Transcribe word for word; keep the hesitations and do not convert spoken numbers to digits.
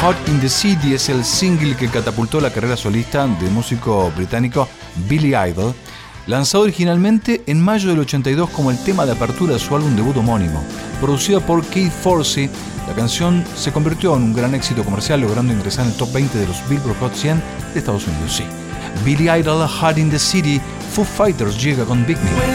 Hot in the City es el single que catapultó la carrera solista del músico británico Billy Idol, lanzado originalmente en mayo del ochenta y dos como el tema de apertura de su álbum debut homónimo. Producida por Keith Forsey, la canción se convirtió en un gran éxito comercial, logrando ingresar en el top veinte de los Billboard Hot cien de Estados Unidos. Sí, Billy Idol, Hot in the City. Foo Fighters llega con Big Me.